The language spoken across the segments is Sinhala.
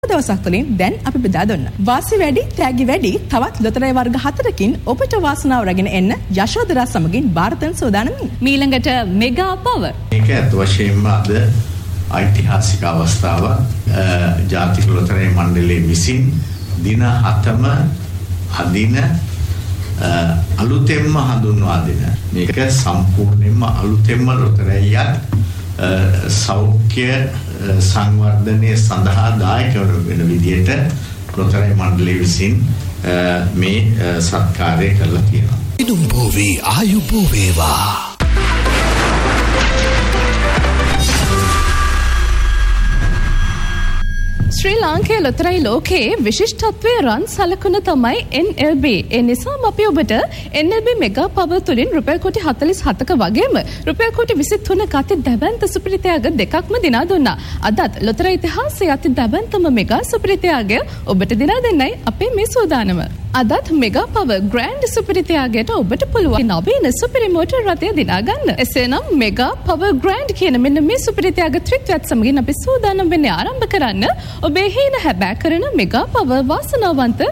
දවසක් තුළින් දැන් අපි බෙදා දුන්න. වාසි වැඩි, තෑගි වැඩි, තවත් ලොතරැයි වර්ග 4කින් ඔබට වාසනාව රැගෙන එන්න යශෝදරා සමගින් ಭಾರತන් සෝදානමින්. මීළඟට මෙගා පවර්. මේක අත් වශයෙන්ම අද ඓතිහාසික අවස්ථාවක්. ජාතික ලොතරැයි මණ්ඩලයේ විසින් දින 7ම අදින අලුතෙන්ම හඳුන්වා දෙන මේක සම්පූර්ණයෙන්ම අලුතෙන්ම ලොතරැයියක් සෞඛ්‍ය සංවර්ධනය සඳහා දායක වෙන විදිහට ලොතරැයි මණ්ඩලය විසින් මේ සත්කාරය කරලා තියෙනවා. ඉදුම් බෝවේ ආයුබෝ වේවා. ශ්‍රී ලාංකේය ලොතරැයි ලෝකයේ විශිෂ්ටත්වයේ රන් සලකුණ තමයි NLB. ඒ නිසාම අපි ඔබට NLB මෙගා පවර් තුලින් රුපියල් කොටි 47ක වගේම රුපියල් කොටි 23ක අති දැවැන්ත සුපිරිතයාග දෙකක්ම දිනා දුන්නා. අදත් ලොතරැයි ඉතිහාසයේ අති දැවැන්තම මෙගා සුපිරිතයාගය ඔබට දිනා දෙන්නයි අපේ මේ සූදානම. අදත් මෙගා පවර් ග්‍රෑන්ඩ් සුපිරිතයාගයට ඔබට පුළුවන් නවීන සුපිරි මෝටර් රථය දිනා ගන්න. එසේනම් මෙගා පවර් ග්‍රෑන්ඩ් කියන මෙන්න මේ සුපිරිතයාග ත්‍රිත්වයත් සමගින් අපි සූදානම් වෙන්නේ ආරම්භ කරන්න. ඔබේ හීන හැබෑ කරන මෙගා පවර් වාසනාවන්ත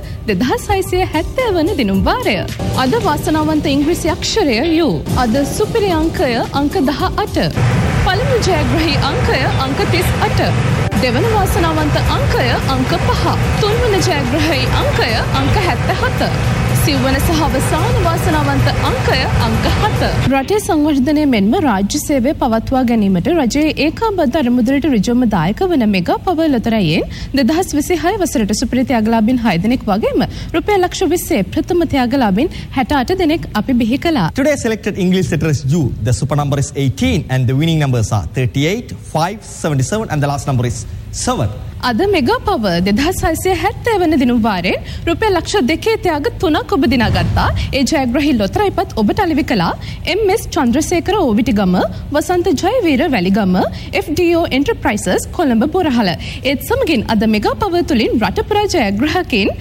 2670 වන දිනුම් වාරය. අද වාසනාවන්ත ඉංග්‍රීසි අක්ෂරය U. අද සුපිරි අංකය අංක 18. පළමු ජයග්‍රහී අංකය අංක 38. දෙවන වාසනාවන්ත අංකය අංක 5. තුන්වන ජයග්‍රහී අංකය අංක 77. සිව්වන සහ අවසාන වාසනාවන්ත අංකය අංක 7. රටේ සංවර්ධනය මෙන්ම රාජ්‍ය සේවය පවත්වා ගැනීමට රජයේ ඒකාබද්ධ අරමුදලට ඍජුවම දායක වන මෙගා පවර් ලොතරැයියෙන් 2026 වසරට සුපිරි ත්‍යාගලාභීන් 6 දෙනෙක් වගේම රුපියල් ලක්ෂ 20 ප්‍රථම ත්‍යාගලාභීන් 68 දෙනෙක් අපි බිහි කළා. Today selected English letter is U. The super number is 18 and the winning numbers are 38, 5, 77 and the last number is 7. අද මෙගා පවර් 2670 වන දිනුම් වාරයෙන් රුපියල් ලක්ෂ 2 ත්‍යාග 3ක් ඔබ දිනාගත්තා. ඒ ජයග්‍රහී ලොතරැයිපත් ඔබට අලෙවි කළා MS චන්ද්‍රසේකර ඕවිටිගම, වසන්ත ජයවීර වැලිගම, FDO Enterprises කොළඹ බොරහල. ඒත් සමගින් අද මෙගා පවර් තුලින් රට පුරා ජයග්‍රාහකයන්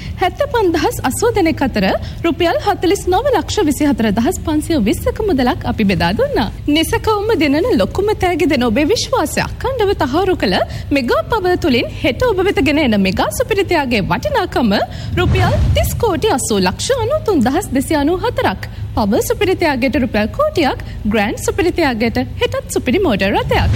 75080 දෙනෙක් අතර රුපියල් 49 ලක්ෂ 24520ක මුදලක් අපි බෙදා දුන්නා. නිසකවම දෙනන ලොකුම තෑගි දෙන ඔබේ විශ්වාසය අඛණ්ඩව තහවුරු කළ මෙගා පවර් තුලින් හෙට ඔබ වෙත ගෙන එන මෙගා සුපිරිතයාගේ වටිනාකම රුපියල් 30 කෝටි 80 ලක්ෂ 93,294ක්. පවර් සුපිරිතයාගේට රුපියල් කෝටියක්, ග්‍රෑන්ඩ් සුපිරිතයාගේට හෙටත් සුපිරි මෝටර් රථයක්.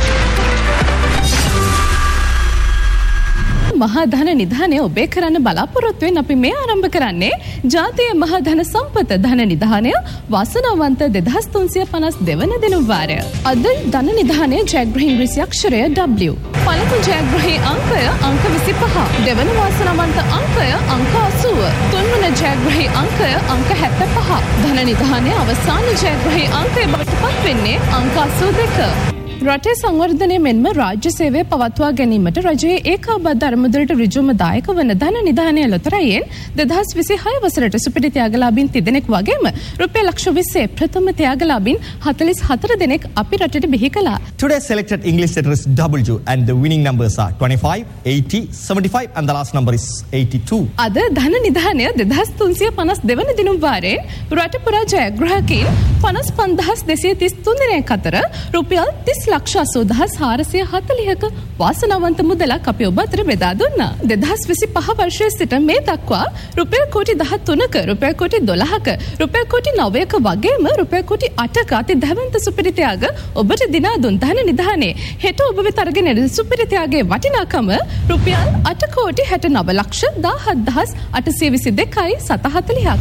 මහා ධන නිධානය ඔබේ කරන්න බලාපොරොත්තුවෙන් අපි මේ ආරම්භ කරන්නේ ජාතිය මහා ධන සම්පත ධන නිධානය වාසනාවන්ත 2352 වන දිනුම් වාරය. අද ධන නිධානය ජයග්‍රහී ඉංග්‍රීසි අක්ෂරය W. පළමු ජයග්‍රහී අංකය අංක 25. දෙවන වාසනාවන්ත අංකය අංක 80. තුන්වන ජයග්‍රහී අංකය අංක 75. ධන නිධානය අවසාන ජයග්‍රහී අංකය බවට පත් වෙන්නේ අංක 82. රටේ සංවර්ධනය මෙන්ම රාජ්‍ය සේවය පවත්වා ගැනීමට රජයේ ඒකාබද්ධ අරමුදලට ඍජුවම දායක වන ධන නිධානය ලොතරැයියෙන් 2026 වසරට සුපිරි ත්‍යාගලාභීන් 30 දෙනෙක් වගේම රුපියල් ලක්ෂ 20 ප්‍රථම ත්‍යාගලාභීන් 44 දෙනෙක් අපි රටට බිහි කළා. Today selected English letter is W and the winning numbers are 25, 80, 75 and the last number is 82. අද ධන නිධානය 2352 වන දිනුම් වාරයෙන් රට පුරා ජයග්‍රාහකයන් 55233 දෙනෙක් අතර රුපියල් 30 ලක්ෂ 80,440ක වාසනාවන්ත මුදලක් අපි ඔබ අතර බෙදා දුන්නා. 2025 වර්ෂයේ සිට මේ දක්වා රුපියල් කෝටි 13ක, රුපියල් කෝටි 12ක, රුපියල් කෝටි 9ක වගේම රුපියල් කෝටි 8ක අති දැවැන්ත සුපිරි ත්‍යාග ඔබට දිනා දුන් ධන නිධානයේ හෙට ඔබ වෙත අරගෙන එන සුපිරි ත්‍යාගයේ වටිනාකම රුපියල් 8 කෝටි 69 ලක්ෂ 17,822යි 740ක්.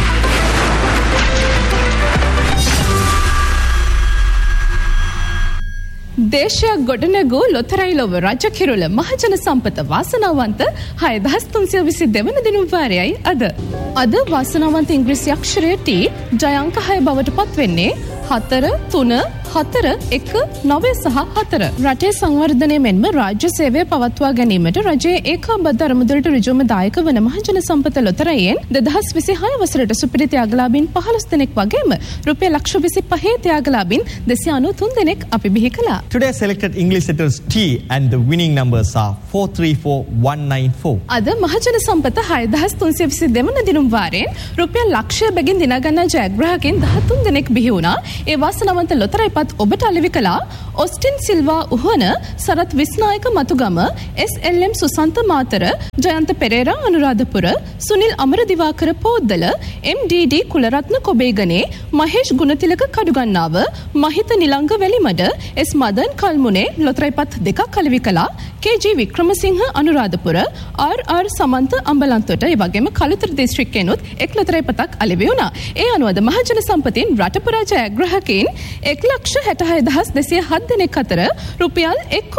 දේශයක් ගොඩනැගූ ලොතරැයි ලොව රජ කිරුළ මහජන සම්පත වාසනාවන්ත 6322 වන දිනුම් වාරයයි අද. අද වාසනාවන්ත ඉංග්‍රීසි අක්ෂරය T ජය අංක 6 බවට පත් වෙන්නේ 4 3 4 1 9 සහ 4. රටේ සංවර්ධනය මෙන්ම රාජ්‍ය සේවය පවත්වා ගැනීමට රජයේ ඒකාබද්ධ අරමුදලට ඍජුවම දායක වන මහජන සම්පත ලොතරැයියෙන් 2026 වසරට සුපිරි ත්‍යාගලාභීන් 15 දෙනෙක් වගේම රුපියල් ලක්ෂ 25 ත්‍යාගලාභීන් 293 දෙනෙක් අපි බිහි කළා. Today selected English letters T and the winning numbers are 434194. අද මහජන සම්පත 6322 වන දිනුම් වාරයෙන් රුපියල් ලක්ෂය බැගින් දිනා ගන්නා ජයග්‍රාහකයන් 13 දෙනෙක් බිහි වුණා. ඒ වාසනාවන්ත ලොතරැයිපත් පත් ඔබට අලෙවි කළා Austin Silva Uhana Sarath විස්නායක Matugama SLM Susantha Matara Jayantha Perera Anuradhapura Sunil අමරදිවාකර Poddala MDD Kularatne කොබේගනේ Mahesh Gunathilaka Kadugannawa මහිත Nilanga Welimada S Madan කල්මුනේ ලොතරැයි පත් දෙකක් අලෙවි කළා KG වික්‍රමසිංහ අනුරාධපුර RR සමන්ත අම්බලන්තොට ඒ වගේම කළුතර දිස්ත්‍රික්කෙනුත් එක් ලොතරැයි පතක් අලෙවි වුණා. ඒ අනුවද මහජන සම්පතින් රටපුරා ජයග්‍රාහකයින් 1,66,207 දෙනෙක් අතර රුපියල්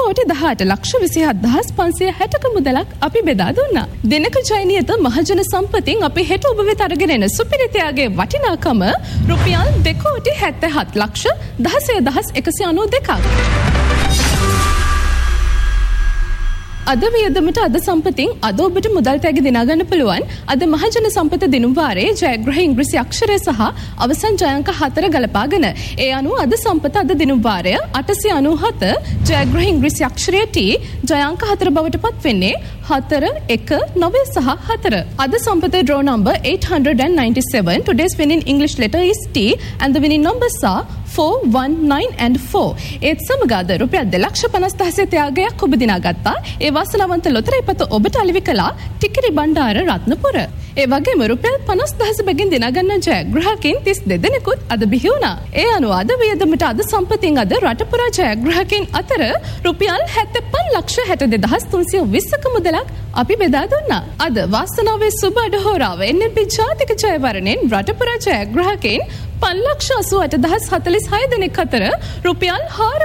1,18,27,560ක මුදලක් අපි බෙදා දුන්නා. දිනක ජයනියත මහජන සම්පතින් අපි හෙට ඔබ වෙත අරගෙන එන සුපිරිතයාගේ වටිනාකම රුපියල් 2,77,16,192ක්. අද වියදමට අද සම්පතින් අද ඔබට මුදල් තෑගි දිනා ගන්න පුළුවන්. අද මහජන සම්පත දිනුම් වාරයේ ජයග්‍රහ ඉංග්‍රීසි අක්ෂරය සහ අවසන් ජයාංක 4 ගලපාගෙන. ඒ අනුව අද සම්පත අද දිනුම් වාරය 897 ජයග්‍රහ ඉංග්‍රීසි අක්ෂරය T ජයාංක 4 බවට පත් වෙන්නේ 4 1 9 සහ 4. අද සම්පතේ draw number 897. Today's winning English letter is T and the winning numbers are 4, 1, 9 and 4. ඒත් සමග අද රුපියල් 2,50,000 ත්‍යාගයක් ඔබ දිනාගත්තා. ඒ වාසනාවන්ත ලොතරැයි පත ඔබට අලෙවි කළා ටිකිරි බණ්ඩාර රත්නපුර. ඒ වගේම රුපියල් 50,000 බැගින් දිනා ගන්න ජයග්‍රාහකයින් 32 දෙනෙකුත් අද බිහි වුණා. ඒ අනුව අද වියදමට අද සම්පතින් අද රටපුරා ජයග්‍රාහකයින් අතර රුපියල් 75,03,320ක මුදලක් අපි බෙදා දුන්නා. අද වාසනාවේ සුබ අඩහෝරාව NLB ජාතික ජයවරණයෙන් රටපුරා ජයග්‍රාහකයින් 5,88,046 දෙනෙක් අතර රුපියල්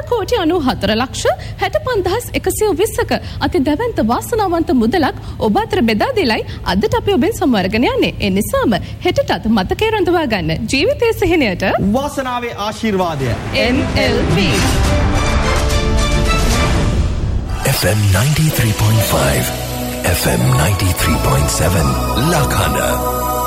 4,94,65,120ක අති දැවැන්ත වාසනාවන්ත මුදලක් ඔබ අතර බෙදා දෙලයි අදට අපි ඔබෙන් සමවරගෙන යන්නේ. ඒ නිසාම හෙටටත් මතකයේ රඳවා ගන්න ජීවිතයේ සිහිනයට වාසනාවේ ආශිර්වාදය NLB FM 93.5 FM 93.7 Lakana